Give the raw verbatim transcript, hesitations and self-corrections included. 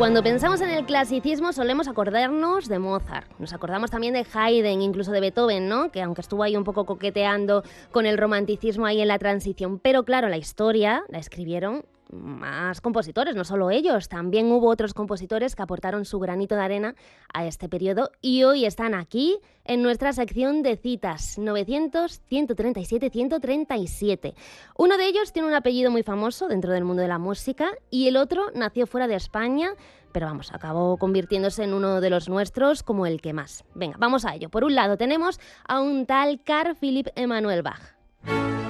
Cuando pensamos en el clasicismo solemos acordarnos de Mozart, nos acordamos también de Haydn, incluso de Beethoven, ¿no? Que aunque estuvo ahí un poco coqueteando con el romanticismo ahí en la transición, pero claro, la historia la escribieron más compositores, no solo ellos, también hubo otros compositores que aportaron su granito de arena a este periodo y hoy están aquí en nuestra sección de citas novecientos, ciento treinta y siete, ciento treinta y siete. Uno de ellos tiene un apellido muy famoso dentro del mundo de la música y el otro nació fuera de España, pero vamos, acabó convirtiéndose en uno de los nuestros como el que más. Venga, vamos a ello. Por un lado tenemos a un tal Carl Philipp Emanuel Bach.